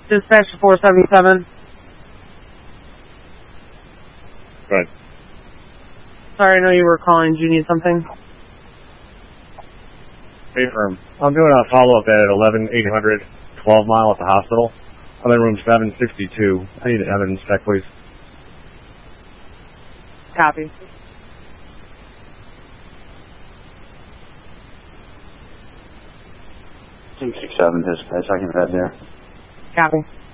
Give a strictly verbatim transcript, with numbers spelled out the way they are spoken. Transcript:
Dispatch four seventy-seven. Right. Sorry, I know you were calling. Do you need something? Hey, firm. I'm doing a follow-up at eleven eight hundred twelve mile at the hospital. I'm in room seven sixty-two. I need an evidence check, please. Copy. two six seven, dispatch. I can head there. Copy.